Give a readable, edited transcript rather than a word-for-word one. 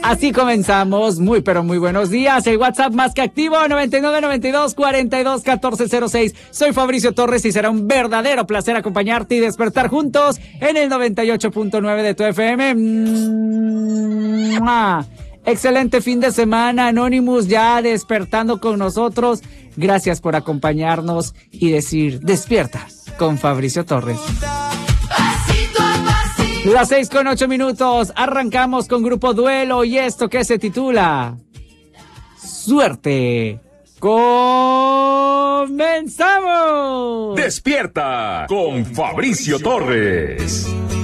Así comenzamos. Muy, pero muy buenos días. El WhatsApp más que activo, 9992-421406. Soy Fabricio Torres y será un verdadero placer acompañarte y despertar juntos en el 98.9 de tu FM. Excelente fin de semana, Anonymous, ya despertando con nosotros. Gracias por acompañarnos y decir, despierta con Fabricio Torres. Las 6:08. Arrancamos con Grupo Duelo y esto que se titula Suerte. ¡Comenzamos! Despierta con Fabricio Torres.